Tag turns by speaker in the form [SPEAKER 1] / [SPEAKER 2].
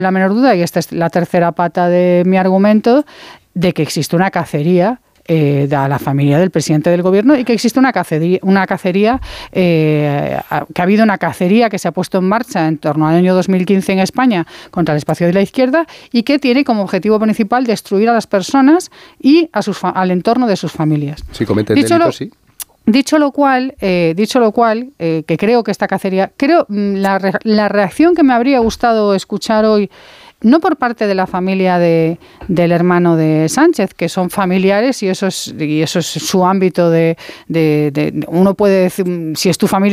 [SPEAKER 1] la menor duda, y esta es la tercera pata de mi argumento, de que existe una cacería de la familia del presidente del gobierno y que existe una cacería que ha habido una cacería que se ha puesto en marcha en torno al año 2015 en España contra el espacio de la izquierda y que tiene como objetivo principal destruir a las personas y al entorno de sus familias.
[SPEAKER 2] Si cometen delitos, sí.
[SPEAKER 1] Dicho lo cual, que creo que esta cacería, la reacción que me habría gustado escuchar hoy, no por parte de la familia del hermano de Sánchez, que son familiares y eso es su ámbito uno puede decir, si es tu familia,